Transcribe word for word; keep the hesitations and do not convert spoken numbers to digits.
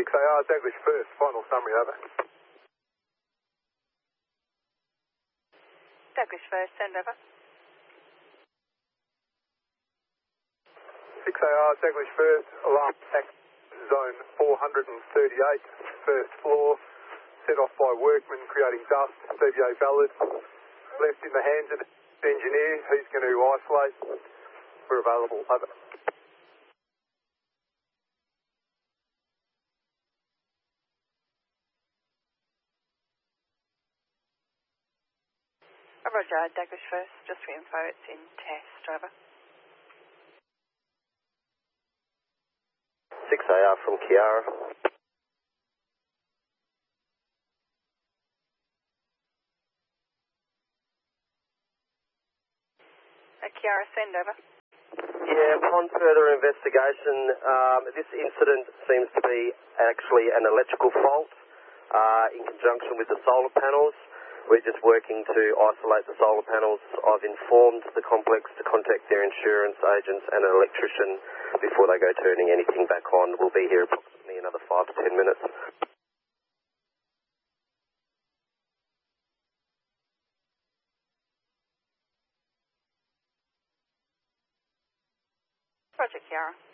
six A R, Daglish first, final summary, over. Daglish first, send over. six A R, Daglish first, alarm attack zone four hundred thirty-eight, first floor, set off by workmen creating dust, D V A valid, left in the hands of the engineer, he's going to isolate, we're available, over. Roger, Daglish first, just for info, it's in test, over. six A R from Kiara. Uh, Kiara, send over. Yeah, upon further investigation, um, this incident seems to be actually an electrical fault uh, in conjunction with the solar panels. We're just working to isolate the solar panels. I've informed the complex to contact their insurance agents and an electrician before they go turning anything back on. We'll be here approximately another five to ten minutes. Roger, Kiara.